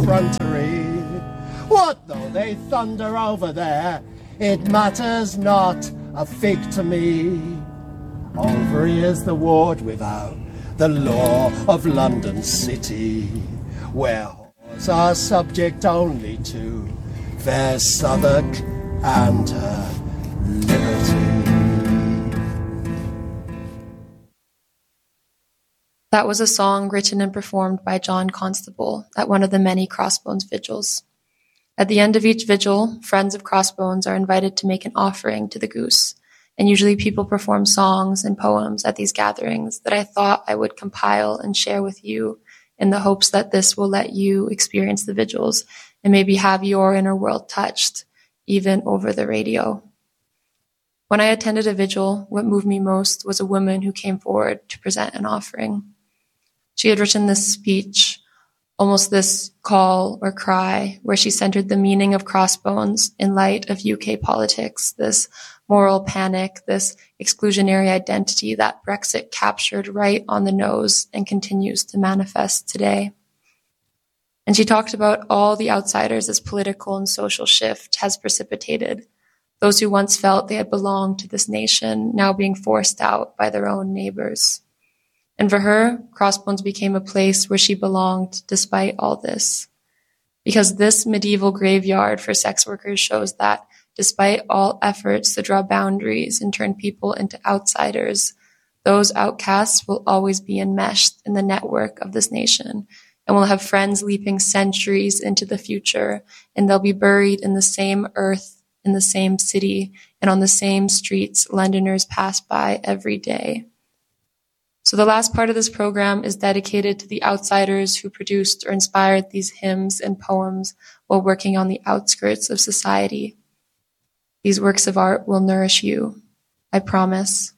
effrontery. What though they thunder over there? It matters not a fig to me. Over here's the ward without, the law of London City, where whores are subject only to fair Southwark and her liberty. That was a song written and performed by John Constable at one of the many Crossbones vigils. At the end of each vigil, friends of Crossbones are invited to make an offering to the goose, and usually people perform songs and poems at these gatherings that I thought I would compile and share with you in the hopes that this will let you experience the vigils and maybe have your inner world touched, even over the radio. When I attended a vigil, what moved me most was a woman who came forward to present an offering. She had written this speech, almost this call or cry, where she centered the meaning of Crossbones in light of UK politics, this moral panic, this exclusionary identity that Brexit captured right on the nose and continues to manifest today. And she talked about all the outsiders this political and social shift has precipitated, those who once felt they had belonged to this nation now being forced out by their own neighbors. And for her, Crossbones became a place where she belonged despite all this. Because this medieval graveyard for sex workers shows that despite all efforts to draw boundaries and turn people into outsiders, those outcasts will always be enmeshed in the network of this nation and will have friends leaping centuries into the future, and they'll be buried in the same earth, in the same city, and on the same streets Londoners pass by every day. So the last part of this program is dedicated to the outsiders who produced or inspired these hymns and poems while working on the outskirts of society. These works of art will nourish you, I promise.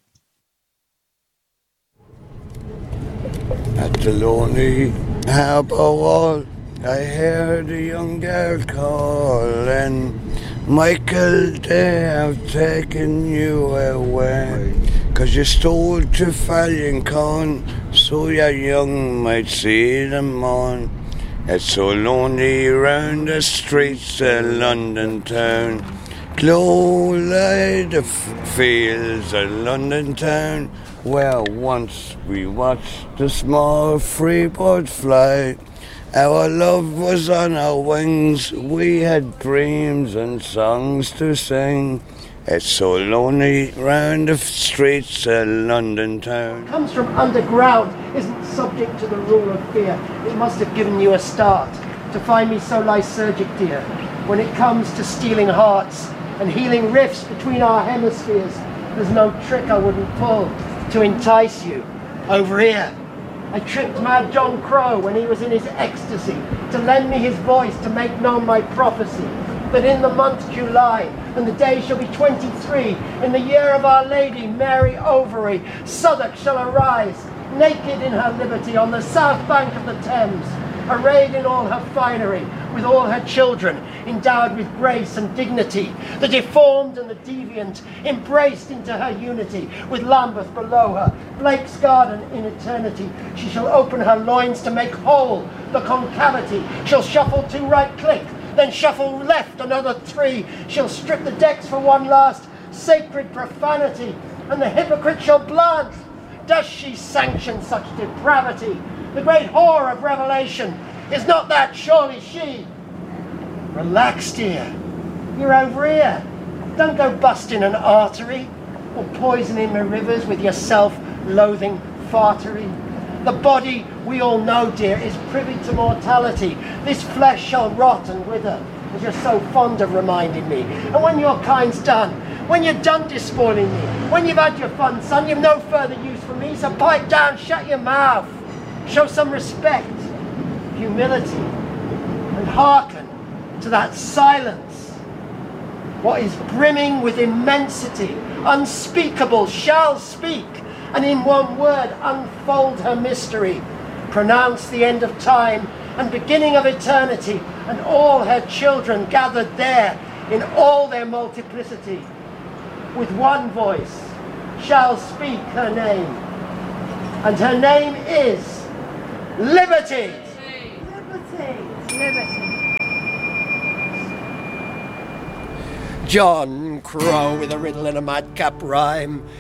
At the lonely harbour wall, I heard a young girl calling, Michael, they have taken you away, 'cause you stole Trafalgar Corn, so your young might see the morn. It's so lonely round the streets of London town, glow like the fields of London town, where once we watched the small free bird fly. Our love was on our wings, we had dreams and songs to sing. It's so lonely round the streets of London town. Comes from underground, isn't subject to the rule of fear. It must have given you a start to find me so lysergic, dear. When it comes to stealing hearts and healing rifts between our hemispheres, there's no trick I wouldn't pull to entice you. Over here, I tricked Mad John Crow when he was in his ecstasy to lend me his voice to make known my prophecy, that in the month July, and the day shall be 23, in the year of Our Lady Mary Overy, Southwark shall arise, naked in her liberty on the south bank of the Thames, arrayed in all her finery, with all her children, endowed with grace and dignity, the deformed and the deviant, embraced into her unity, with Lambeth below her, Blake's garden in eternity. She shall open her loins to make whole the concavity, she'll shuffle 2 right click, then shuffle left another 3, she'll strip the decks for one last sacred profanity, and the hypocrite shall blanch. Does she sanction such depravity? The great whore of Revelation, is not that surely she? Relax, dear. You're over here. Don't go busting an artery or poisoning the rivers with your self-loathing fartery. The body, we all know, dear, is privy to mortality. This flesh shall rot and wither, as you're so fond of reminding me. And when your kind's done, when you're done despoiling me, when you've had your fun, son, you've no further use for me, so pipe down, shut your mouth. Show some respect, humility, and hearken to that silence. What is brimming with immensity, unspeakable, shall speak, and in one word unfold her mystery, pronounce the end of time and beginning of eternity, and all her children gathered there in all their multiplicity, with one voice shall speak her name, and her name is Liberty. Liberty. John Crow with a riddle and a madcap rhyme